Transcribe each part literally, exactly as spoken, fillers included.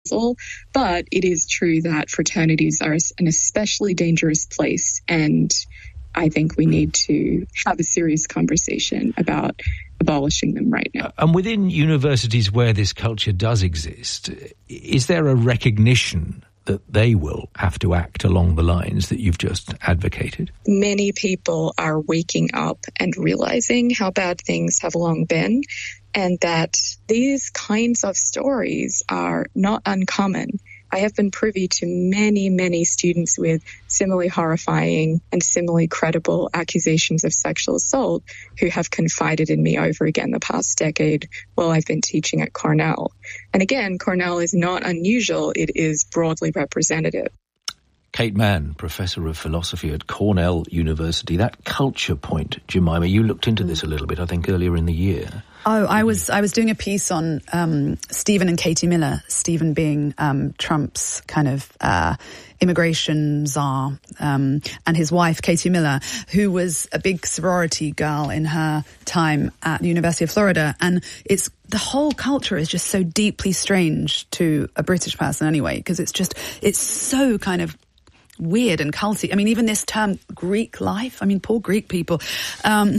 But it is true that fraternities are an especially dangerous place, and I think we need to have a serious conversation about abolishing them right now. And within universities where this culture does exist, is there a recognition that they will have to act along the lines that you've just advocated? Many people are waking up and realizing how bad things have long been, and that these kinds of stories are not uncommon. I have been privy to many, many students with similarly horrifying and similarly credible accusations of sexual assault who have confided in me over again the past decade while I've been teaching at Cornell. And again, Cornell is not unusual, it is broadly representative. Kate Manne, Professor of Philosophy at Cornell University. That culture point, Jemima, you looked into this a little bit, I think, earlier in the year. Oh, I was I was doing a piece on um, Stephen and Katie Miller, Stephen being um, Trump's kind of uh, immigration czar, um, and his wife, Katie Miller, who was a big sorority girl in her time at the University of Florida. And it's the whole culture is just so deeply strange to a British person anyway, because it's just, it's so kind of weird and culty. I mean, even this term Greek life, I mean, poor Greek people. Um,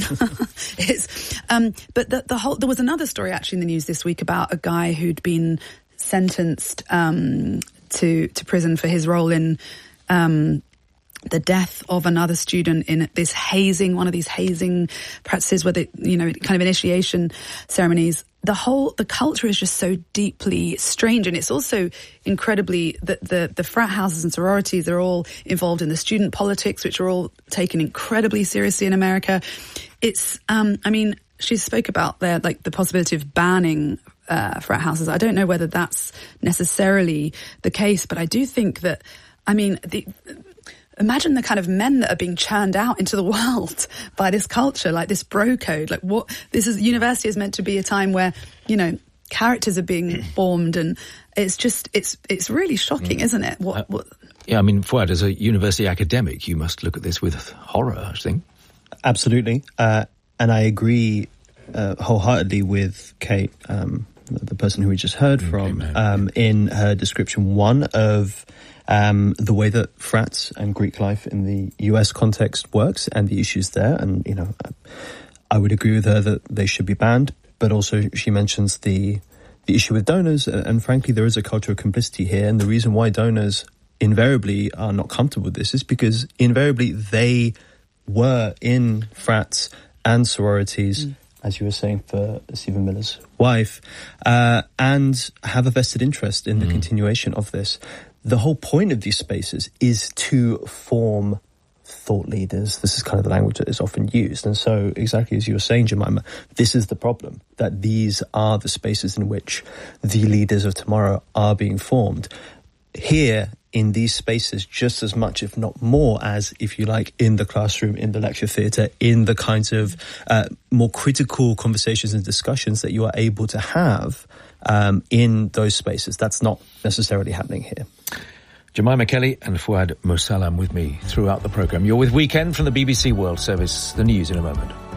it's, um, but the, the whole, there was another story actually in the news this week about a guy who'd been sentenced, um, to, to prison for his role in, um, the death of another student in this hazing, one of these hazing practices where they, you know, kind of initiation ceremonies. The whole, the culture is just so deeply strange. And it's also incredibly, the, the, the frat houses and sororities are all involved in the student politics, which are all taken incredibly seriously in America. It's, um, I mean, she spoke about there, like the possibility of banning uh, frat houses. I don't know whether that's necessarily the case, but I do think that, I mean, the, imagine the kind of men that are being churned out into the world by this culture, like this bro code. Like what this is, university is meant to be a time where, you know, characters are being formed, and it's just, it's it's really shocking, mm. isn't it? What, what? Yeah, I mean, Fouad, as a university academic, you must look at this with horror, I think. Absolutely. Uh, and I agree uh, wholeheartedly with Kate, um, the person who we just heard from, um, in her description, one of Um, the way that frats and Greek life in the U S context works and the issues there. And, you know, I would agree with her that they should be banned, but also she mentions the the issue with donors. And, and frankly, there is a culture of complicity here. And the reason why donors invariably are not comfortable with this is because invariably they were in frats and sororities, mm. as you were saying for Stephen Miller's wife, uh, and have a vested interest in the mm. continuation of this. The whole point of these spaces is to form thought leaders. This is kind of the language that is often used. And so exactly as you were saying, Jemima, this is the problem, that these are the spaces in which the leaders of tomorrow are being formed. Here in these spaces, just as much, if not more, as, if you like, in the classroom, in the lecture theatre, in the kinds of uh, more critical conversations and discussions that you are able to have um, in those spaces. That's not necessarily happening here. Jemima Kelly and Fouad Moussalam with me throughout the programme. You're with Weekend from the B B C World Service. The news in a moment.